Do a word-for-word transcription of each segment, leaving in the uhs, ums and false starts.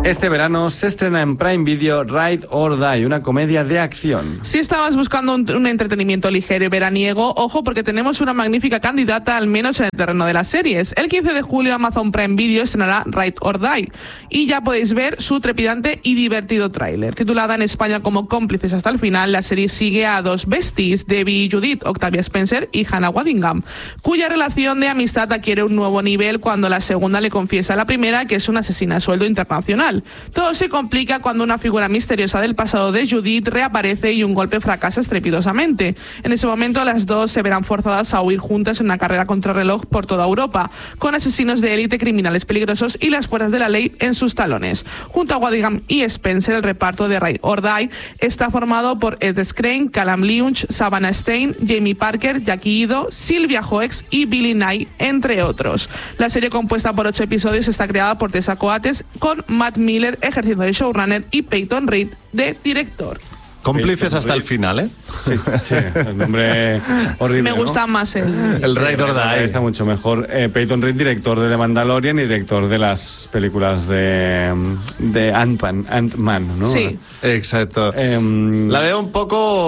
Este verano se estrena en Prime Video Ride or Die, una comedia de acción. Si estabas buscando un, un entretenimiento ligero y veraniego, ojo porque tenemos una magnífica candidata, al menos en el terreno de las series. El quince de julio Amazon Prime Video estrenará Ride or Die y ya podéis ver su trepidante y divertido tráiler. Titulada en España como Cómplices hasta el final, la serie sigue a dos besties, Debbie y Judith, Octavia Spencer y Hannah Waddingham, cuya relación de amistad adquiere un nuevo nivel cuando la segunda le confiesa a la primera que es una asesina a sueldo internacional. Todo se complica cuando una figura misteriosa del pasado de Judith reaparece y un golpe fracasa estrepitosamente. En ese momento las dos se verán forzadas a huir juntas en una carrera contrarreloj por toda Europa, con asesinos de élite, criminales peligrosos y las fuerzas de la ley en sus talones. Junto a Waddingham y Spencer, el reparto de Ride or Die está formado por Ed Skrein, Callum Lynch, Savannah Stein, Jamie Parker, Jackie Ido, Sylvia Hoeks y Billy Nye, entre otros. La serie, compuesta por ocho episodios, está creada por Tessa Coates, con Matt Miller ejerciendo de showrunner y Peyton Reed de director. Cómplices hasta el final, ¿eh? Sí, sí, el nombre horrible. Me gusta ¿no? más el... El Ride or Die. Está mucho mejor. Eh, Peyton Reed, director de The Mandalorian y director de las películas de, de Ant-Man, Ant-Man, ¿no? Sí. Exacto. Eh, La veo un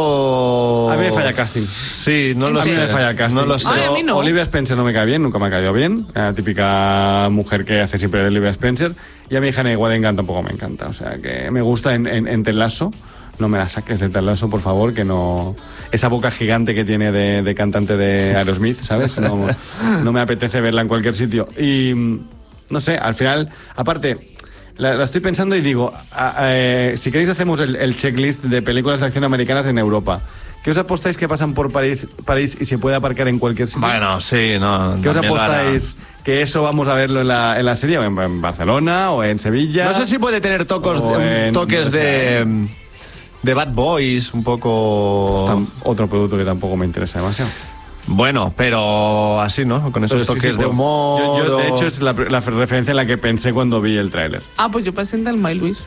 poco... A mí me falla el casting. Sí, no lo A mí sé. me falla el casting. No lo sé. Ay, a mí no. Olivia Spencer no me cae bien, nunca me ha caído bien. La típica mujer que hace siempre de Olivia Spencer. Y a mí Hannah Waddingham tampoco me encanta. O sea, que me gusta en, en, en Ted Lasso. No me la saques de Ted Lasso, por favor, que no... Esa boca gigante que tiene de, de cantante de Aerosmith, ¿sabes? No, no me apetece verla en cualquier sitio. Y, no sé, al final... Aparte, la, la estoy pensando y digo... A, a, eh, si queréis hacemos el, el checklist de películas de acción americanas en Europa. ¿Qué os apostáis que pasan por París, París y se puede aparcar en cualquier sitio? Bueno, sí, no. ¿Qué os también apostáis que eso vamos a verlo en la, en la serie? ¿En, en Barcelona o en Sevilla? No sé si puede tener tocos, O en- toques no sé. de... de Bad Boys, un poco... Tam- Otro producto que tampoco me interesa demasiado. Bueno, pero así, ¿no? Con esos Pero sí, toques sí, de pues, humor... Yo, yo, de o- hecho, es la, la referencia en la que pensé cuando vi el tráiler. Ah, pues yo pensé en Thelma y Luis.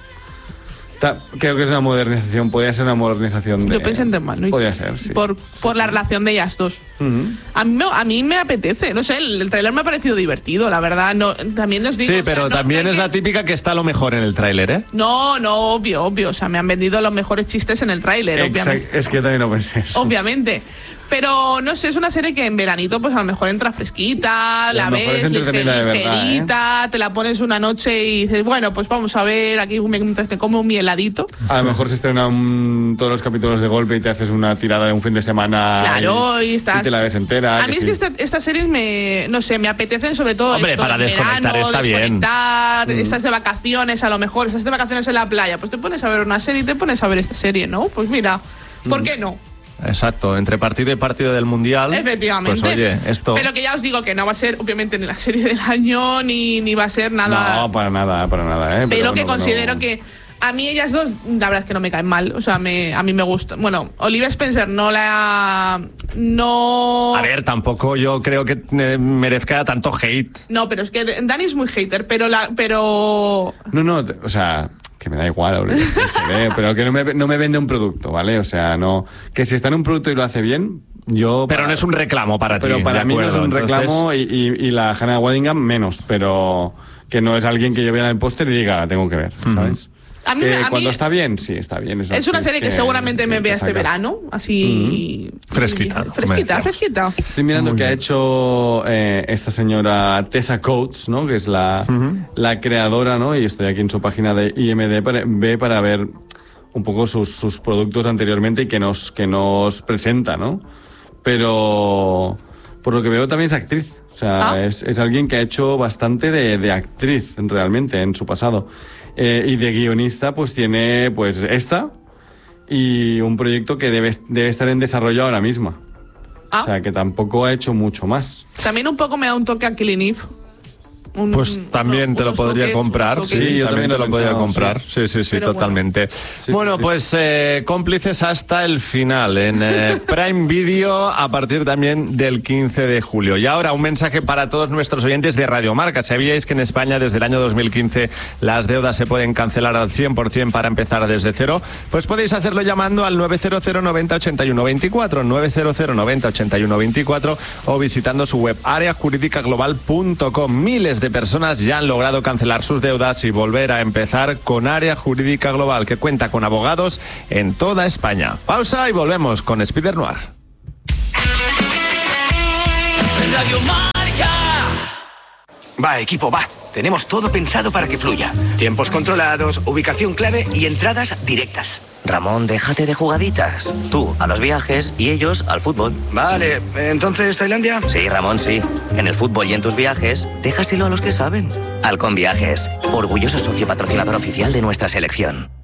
Ta- Creo que es una modernización, podría ser una modernización de... Yo pensé en Thelma y Luis. Podría ser, sí. Por, por la relación de ellas dos. Ujú. A mí, me, a mí me apetece, no sé, el, el tráiler me ha parecido divertido, la verdad. No, también os digo... Sí, o sea, pero no- también no hay es que- la típica que está a lo mejor en el tráiler, ¿eh? No, no, obvio, obvio. O sea, me han vendido los mejores chistes en el tráiler, obviamente. Exact- Es que yo también lo pensé eso. Obviamente. Pero no sé, es una serie que en veranito pues a lo mejor entra fresquita, Y a la lo mejor ves es entretenida de verdad, ¿eh? ligerita, te la pones una noche y dices, bueno, pues vamos a ver, aquí me, mientras me como un heladito. A lo mejor se estrenan todos los capítulos de golpe y te haces una tirada de un fin de semana. Claro, y, y estás... y te la ves entera. A mí es sí. que esta- estas series me, no sé, me apetecen sobre todo Hombre, esto, para en desconectar verano, está bien. desconectar, Mm. estás de vacaciones a lo mejor, estás de vacaciones en la playa, pues te pones a ver una serie y te pones a ver esta serie, ¿no? Pues mira, ¿por Mm. qué no? Exacto, entre partido y partido del Mundial. Efectivamente. Pues oye, esto... Pero que ya os digo que no va a ser, obviamente, ni la serie del año, ni, ni va a ser nada. No, para nada, para nada, ¿eh? pero que bueno, considero no. que a mí ellas dos, la verdad es que no me caen mal. O sea, me, a mí me gusta. Bueno, Olivia Spencer no la. No. A ver, tampoco yo creo que eh, merezca tanto hate. No, pero es que Dani es muy hater, pero la. Pero. No, no, te- o sea, que me da igual, Aurelio, que se ve, pero que no me, no me vende un producto, ¿vale? O sea, no. Que si está en un producto y lo hace bien, yo. Pero para- no es un reclamo para ti. Pero para de mí no es acuerdo, un entonces- reclamo y, y, y la Hannah Waddingham menos, pero que no es alguien que yo vea en el póster y diga, "La tengo que ver", ¿sabes? A mí que me- a mí- cuando está bien, sí, está bien. Es una actriz serie que seguramente me que vea este saca. verano, así. Fresquita, Fresquita, decíamos. fresquita. Estoy mirando Muy que ha bien. hecho eh, esta señora Tessa Coates, ¿no? Que es la, la creadora, ¿no? Y estoy aquí en su página de I M D B para ver un poco sus, sus productos anteriormente y que nos, que nos presenta, ¿no? Pero por lo que veo también es actriz. O sea, Ah. es, es alguien que ha hecho bastante de, de actriz realmente en su pasado. Eh, y de guionista pues tiene pues esta y un proyecto que debe, debe estar en desarrollo ahora misma. Ah. O sea, que tampoco ha hecho mucho más. También un poco me da un toque a Killing Eve. Un- Pues también uno- te lo unos podría toques, comprar, unos sí, toques. Sí, yo también también te lo lo podría pensaba, comprar. Sí, sí, sí, Pero totalmente. Sí, bueno, sí, sí. pues eh, cómplices hasta el final en eh, Prime Video a partir también del quince de julio. Y ahora un mensaje para todos nuestros oyentes de Radio Marca. ¿Sabíais que en España desde el año dos mil quince las deudas se pueden cancelar al cien por ciento para empezar desde cero? Pues podéis hacerlo llamando al nueve cero cero noventa ochenta y uno veinticuatro, nueve cero cero noventa ochenta y uno veinticuatro o visitando su web área jurídica global punto com. Miles de de personas ya han logrado cancelar sus deudas y volver a empezar con Área Jurídica Global, que cuenta con abogados en toda España. Pausa y volvemos con Spider Noir. Radio Marca. Va, equipo, va. Tenemos todo pensado para que fluya. Tiempos controlados, ubicación clave y entradas directas. Ramón, déjate de jugaditas. Tú a los viajes y ellos al fútbol. Vale, ¿entonces Tailandia? Sí, Ramón, sí. En el fútbol y en tus viajes, déjaselo a los que saben. Halcón Viajes, orgulloso socio patrocinador oficial de nuestra selección.